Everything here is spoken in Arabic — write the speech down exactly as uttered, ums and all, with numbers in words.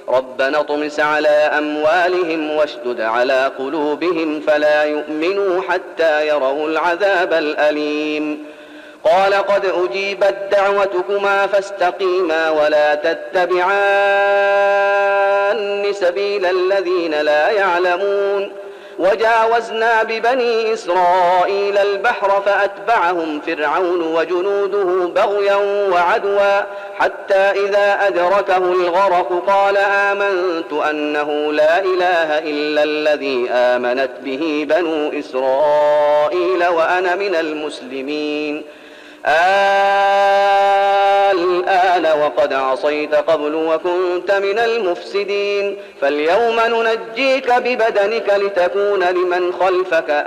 ربنا اطمس على أموالهم واشدد على قلوبهم فلا يؤمنوا حتى يروا العذاب الأليم. قال قد أجيبت دعوتكما فاستقيما ولا تتبعان سبيل الذين لا يعلمون. وجاوزنا ببني إسرائيل البحر فأتبعهم فرعون وجنوده بغيا وعدوا حتى إذا أدركه الغرق قال آمنت أنه لا إله إلا الذي آمنت به بنو إسرائيل وأنا من المسلمين. الآن وقد عصيت قبل وكنت من المفسدين فاليوم ننجيك ببدنك لتكون لمن خلفك